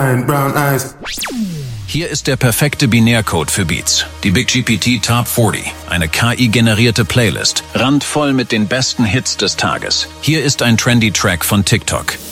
Brown eyes. Hier ist der perfekte Binärcode für Beats. Die Big GPT Top 40. Eine KI-generierte Playlist. Randvoll mit den besten Hits des Tages. Hier ist ein trendy Track von TikTok.